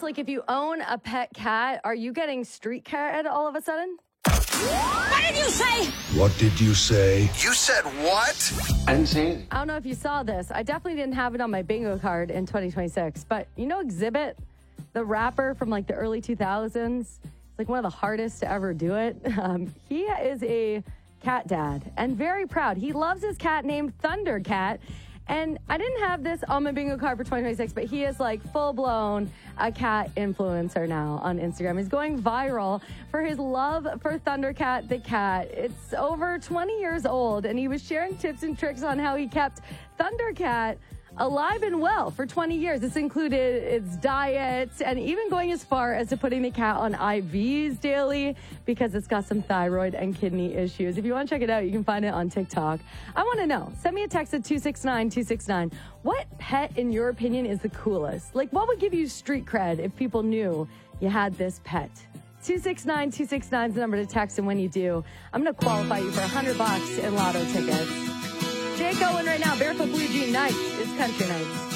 this? Like, if you own a pet cat, are you getting street cred all of a sudden? What did you say? What did you say? You said what? I didn't say anything. I don't know if you saw this. I definitely didn't have it on my bingo card in 2026. But you know Exhibit, the rapper from like the early 2000s? It's like one of the hardest to ever do it. He is a cat dad and very proud. He loves his cat named Thundercat. And I didn't have this on my bingo card for 2026, but he is like full-blown a cat influencer now on Instagram. He's going viral for his love for Thundercat the cat. It's over 20 years old, and he was sharing tips and tricks on how he kept Thundercat alive and well for 20 years. This included its diet and even going as far as to putting the cat on IVs daily because it's got some thyroid and kidney issues. If you want to check it out, you can find it on TikTok. I want to know. Send me a text at 269-269. What pet, in your opinion, is the coolest? Like, what would give you street cred if people knew you had this pet? 269-269 is the number to text, and when you do, I'm going to qualify you for $100 in lotto tickets. Jake Owen right now, Barefoot Blue Jean Nights. It's Country Nights.